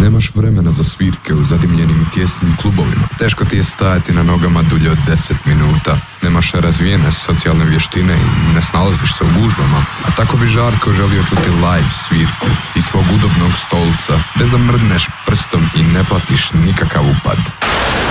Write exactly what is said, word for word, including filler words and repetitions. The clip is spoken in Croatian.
Nemaš vremena za svirke u zadimljenim i tjesnim klubovima. Teško ti je stajati na nogama dulje od deset minuta. Nemaš razvijene socijalne vještine i ne snalaziš se u gužvama. A tako bi Žarko želio čuti live svirku iz svog udobnog stolca, bez da mrdneš prstom i ne platiš nikakav upad.